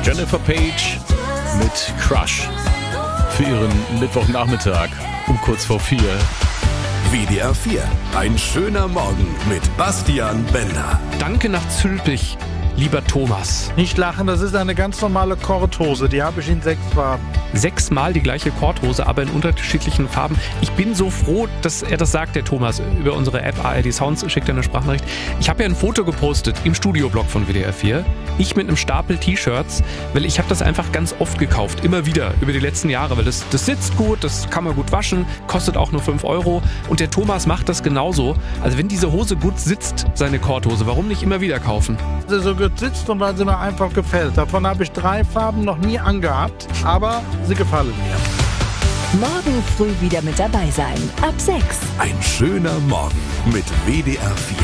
Jennifer Page mit Crush für ihren Mittwochnachmittag um kurz vor 4. WDR 4, ein schöner Morgen mit Bastian Bender. Danke nach Zülpich, lieber Thomas. Nicht lachen, das ist eine ganz normale Korthose. Die habe ich in 6 Farben. 6-mal die gleiche Korthose, aber in unterschiedlichen Farben. Ich bin so froh, dass er das sagt, der Thomas. Über unsere App ARD Sounds schickt er eine Sprachnachricht. Ich habe ja ein Foto gepostet im Studioblog von WDR 4. Ich mit einem Stapel T-Shirts, weil ich habe das einfach ganz oft gekauft. Immer wieder, über die letzten Jahre. Weil das sitzt gut, das kann man gut waschen, kostet auch nur 5 €. Und der Thomas macht das genauso. Also wenn diese Hose gut sitzt, seine Korthose, warum nicht immer wieder kaufen? Sie so gut sitzt und weil sie mir einfach gefällt. Davon habe ich 3 Farben noch nie angehabt, aber sie gefallen mir. Morgen früh wieder mit dabei sein. Ab 6. Ein schöner Morgen mit WDR 4.